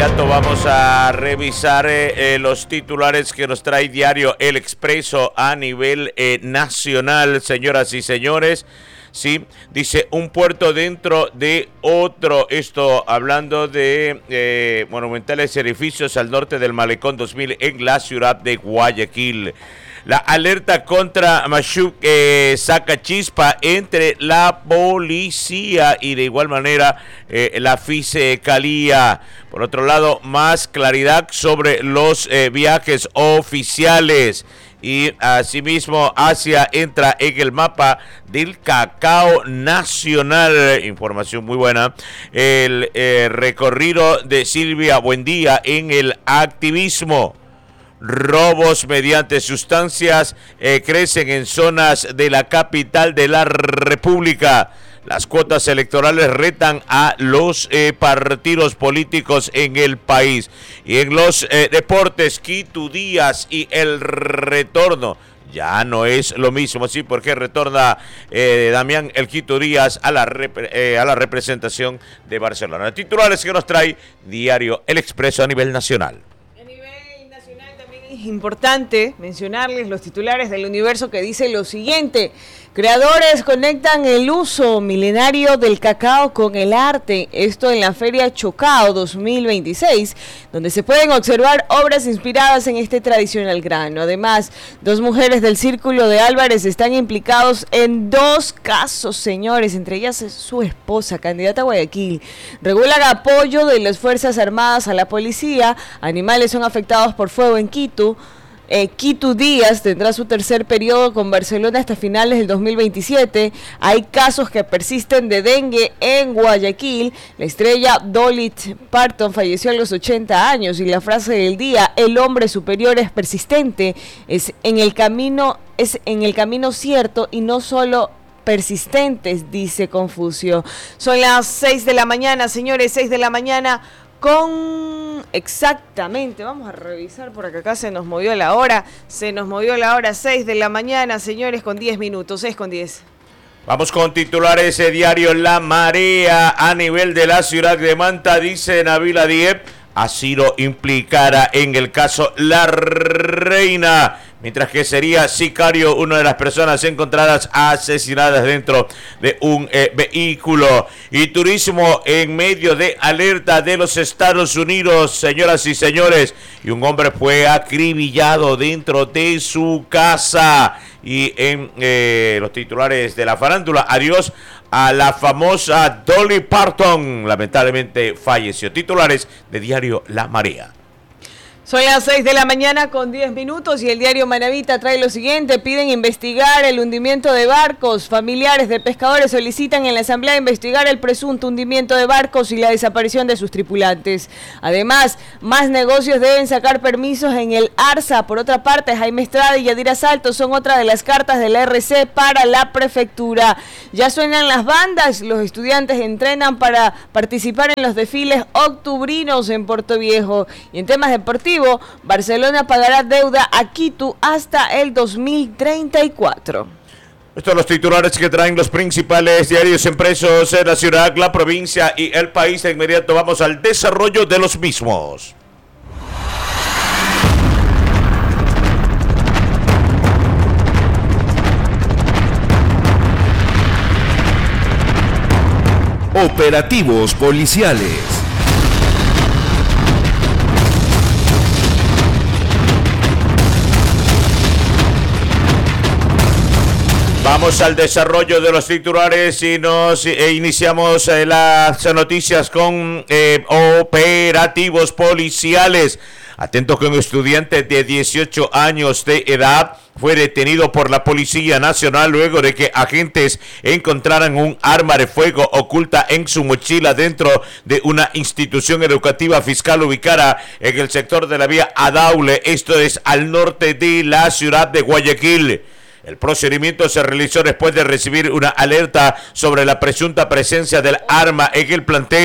inmediato vamos a revisar los titulares que nos trae diario El Expreso a nivel nacional, señoras y señores. Sí, dice un puerto dentro de otro. Esto hablando de monumentales edificios al norte del Malecón 2000 en la ciudad de Guayaquil. La alerta contra Mashup saca chispa entre la policía y de igual manera la fiscalía. Por otro lado, más claridad sobre los viajes oficiales. Y asimismo, Asia entra en el mapa del cacao nacional. Información muy buena. El recorrido de Silvia Buendía en el activismo. Robos mediante sustancias crecen en zonas de la capital de la República. Las cuotas electorales retan a los partidos políticos en el país. Y en los deportes, Quito Díaz y el retorno. Ya no es lo mismo, sí, porque retorna Damián El Quito Díaz a la representación de Barcelona. Titulares que nos trae diario El Expreso a nivel nacional. Es importante mencionarles los titulares del Universo que dice lo siguiente: creadores conectan el uso milenario del cacao con el arte, esto en la Feria Chocao 2026, donde se pueden observar obras inspiradas en este tradicional grano. Además, 2 mujeres del Círculo de Álvarez están implicados en 2 casos, señores, entre ellas es su esposa, candidata a Guayaquil. Regulan apoyo de las Fuerzas Armadas a la policía, animales son afectados por fuego en Quito. Quito Díaz tendrá su tercer periodo con Barcelona hasta finales del 2027. Hay casos que persisten de dengue en Guayaquil. La estrella Dolly Parton falleció a los 80 años y la frase del día: el hombre superior es persistente, es en el camino cierto y no solo persistentes, dice Confucio. Son las 6 de la mañana, señores, 6 de la mañana. Exactamente, vamos a revisar por acá, se nos movió la hora, 6 de la mañana, señores, con 10 minutos, 6:10. Vamos con titulares de diario La Marea a nivel de la ciudad de Manta, dice Nabil Adieb, ha sido implicada en el caso La Reina, mientras que sería sicario una de las personas encontradas asesinadas dentro de un vehículo. Y turismo en medio de alerta de los Estados Unidos, señoras y señores, y un hombre fue acribillado dentro de su casa. Y en los titulares de la farándula, adiós a la famosa Dolly Parton, lamentablemente falleció. Titulares de diario La Marea. Son las 6 de la mañana con 10 minutos y el diario Manavita trae lo siguiente: piden investigar el hundimiento de barcos. Familiares de pescadores solicitan en la asamblea investigar el presunto hundimiento de barcos y la desaparición de sus tripulantes. Además, más negocios deben sacar permisos en el ARSA. Por otra parte, Jaime Estrada y Yadira Salto son otra de las cartas de la RC para la prefectura. Ya suenan las bandas, los estudiantes entrenan para participar en los desfiles octubrinos en Puerto Viejo. Y en temas deportivos, Barcelona pagará deuda a Quito hasta el 2034. Estos son los titulares que traen los principales diarios impresos en la ciudad, la provincia y el país. De inmediato vamos al desarrollo de los mismos. Operativos policiales. Vamos al desarrollo de los titulares y nos iniciamos las noticias con operativos policiales. Atento que un estudiante de 18 años de edad fue detenido por la Policía Nacional luego de que agentes encontraran un arma de fuego oculta en su mochila dentro de una institución educativa fiscal ubicada en el sector de la vía Adaule, esto es al norte de la ciudad de Guayaquil. El procedimiento se realizó después de recibir una alerta sobre la presunta presencia del arma en el plantel.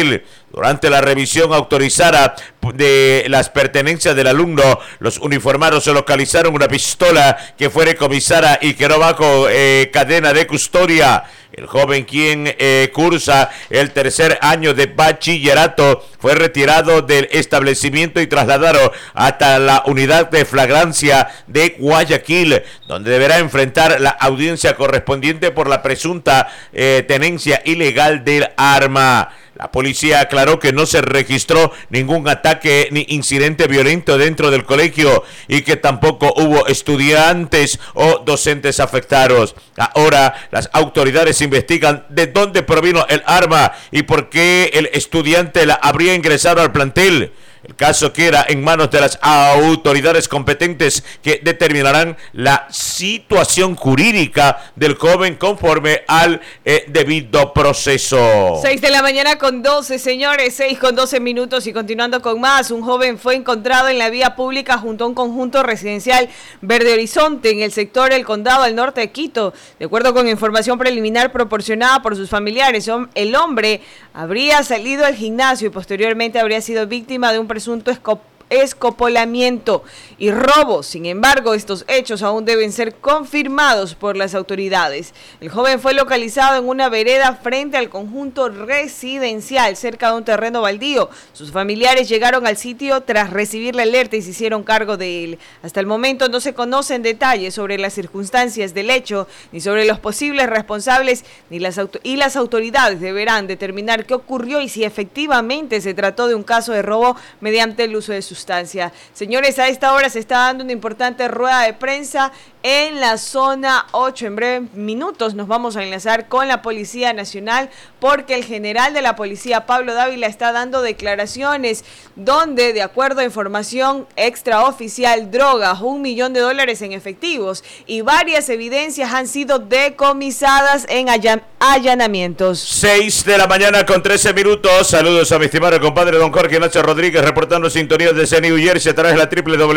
Durante la revisión autorizada de las pertenencias del alumno, los uniformados se localizaron una pistola que fue decomisada y quedó bajo cadena de custodia. El joven, quien cursa el tercer año de bachillerato, fue retirado del establecimiento y trasladado hasta la unidad de flagrancia de Guayaquil, donde deberá enfrentar la audiencia correspondiente por la presunta tenencia ilegal del arma. La policía aclaró que no se registró ningún ataque ni incidente violento dentro del colegio y que tampoco hubo estudiantes o docentes afectados. Ahora las autoridades investigan de dónde provino el arma y por qué el estudiante la habría ingresado al plantel. El caso queda en manos de las autoridades competentes que determinarán la situación jurídica del joven conforme al debido proceso. 6 de la mañana con 12, señores, 6 con 12 minutos y continuando con más. Un joven fue encontrado en la vía pública junto a un conjunto residencial Verde Horizonte en el sector El Condado al norte de Quito. De acuerdo con información preliminar proporcionada por sus familiares, el hombre habría salido al gimnasio y posteriormente habría sido víctima de un presunto escopolamiento y robo. Sin embargo, estos hechos aún deben ser confirmados por las autoridades. El joven fue localizado en una vereda frente al conjunto residencial, cerca de un terreno baldío. Sus familiares llegaron al sitio tras recibir la alerta y se hicieron cargo de él. Hasta el momento no se conocen detalles sobre las circunstancias del hecho, ni sobre los posibles responsables, y las autoridades deberán determinar qué ocurrió y si efectivamente se trató de un caso de robo mediante el uso de sustancias. Señores, a esta hora se está dando una importante rueda de prensa en la zona 8. En breves minutos nos vamos a enlazar con la Policía Nacional porque el general de la policía, Pablo Dávila, está dando declaraciones donde, de acuerdo a información extraoficial, drogas, $1 millón en efectivos y varias evidencias han sido decomisadas en allanamientos. 6 de la mañana con 13 minutos. Saludos a mi estimado compadre don Jorge Nacho Rodríguez, reportando sintonías desde New Jersey a través de la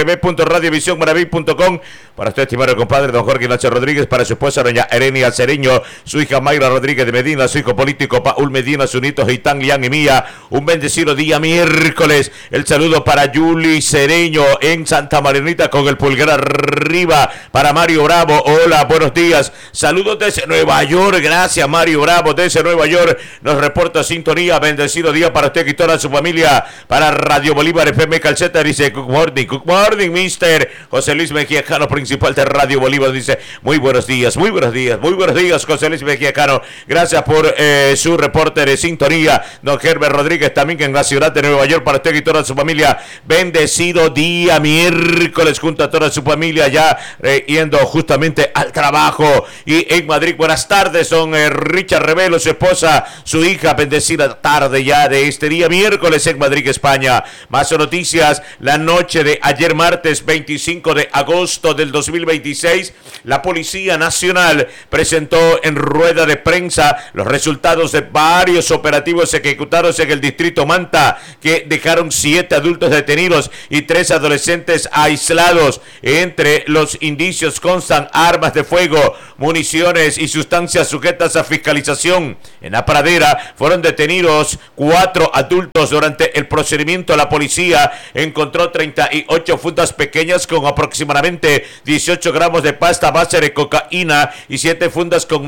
www.radiovisionmaraví.com. Para usted, estimado compadre don Jorge Nacho Rodríguez, para su esposa doña Erenia Cereño, su hija Mayra Rodríguez de Medina, su hijo político Paul Medina, su nieto Gitán, Lian y Mía. Un bendecido día miércoles. El saludo para Yuli Cereño en Santa Marinita con el pulgar arriba. Para Mario Bravo, hola, buenos días. Saludos desde Nueva York. Gracias, Mario Bravo, desde Nueva York. Nos reporta sintonía. Bendecido día para usted y toda su familia. Para Radio Bolívar FM Calceta dice good morning, mister. José Luis Mejía Cano, principal de Radio Bolívar, dice muy buenos días, José Luis Mejía Cano. Gracias por su reporte de sintonía. Don Herbert Rodríguez, también en la ciudad de Nueva York, para usted y toda su familia. Bendecido día miércoles junto a toda su familia, ya yendo justamente al trabajo. Y en Madrid, buenas tardes, don Richard Revelo, su esposa, su hija. Bendecida tarde ya de este día miércoles en Madrid, España. Más noticias. La noche de ayer martes 25 de agosto del 2026, la Policía Nacional presentó en rueda de prensa los resultados de varios operativos ejecutados en el distrito Manta, que dejaron 7 adultos detenidos y 3 adolescentes aislados. Entre los indicios constan armas de fuego, municiones y sustancias sujetas a fiscalización. En la Pradera fueron detenidos 4 adultos. Durante el procedimiento, la policía encontró 38 fundas pequeñas con aproximadamente 18 gramos de pasta base de cocaína y 7 fundas con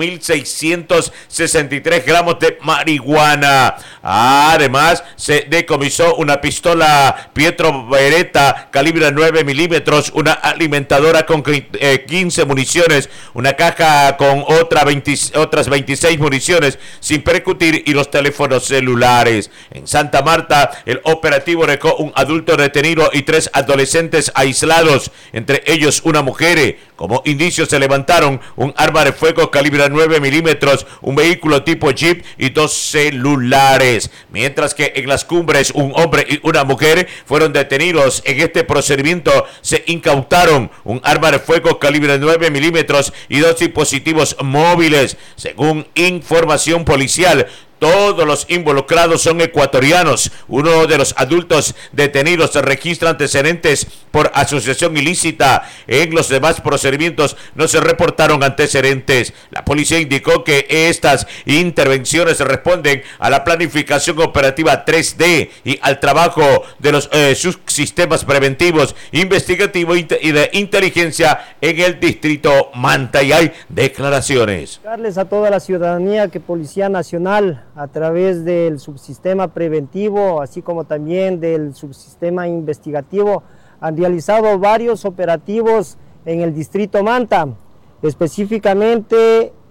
1.663 gramos de marihuana. Además, se decomisó una pistola Pietro Beretta calibre 9 milímetros, una alimentadora con 15 municiones, una caja con otras 26 municiones sin percutir y los teléfonos celulares. En Santa Marta, el operativo dejó un adulto detenido y 3 adolescentes aislados, entre ellos una mujer. Como indicios se levantaron un arma de fuego calibre 9 milímetros, un vehículo tipo Jeep y 2 celulares. Mientras que en Las Cumbres un hombre y una mujer fueron detenidos. En este procedimiento se incautaron un arma de fuego calibre 9 milímetros y 2 dispositivos móviles. Según información policial, Todos los involucrados son ecuatorianos. Uno de los adultos detenidos se registra antecedentes por asociación ilícita. En los demás procedimientos no se reportaron antecedentes. La policía indicó que estas intervenciones responden a la planificación operativa 3D y al trabajo de los subsistemas preventivos, investigativos y de inteligencia en el distrito Manta. Y hay declaraciones. Darles a toda la ciudadanía que Policía Nacional, a través del subsistema preventivo, así como también del subsistema investigativo, han realizado varios operativos en el distrito Manta, específicamente